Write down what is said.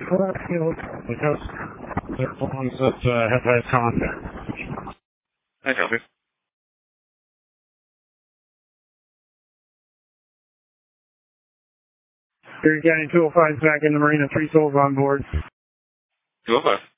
Because they're the ones that have had contact. I copy. Erie County 205 is back in the marina, 3 souls on board. 205.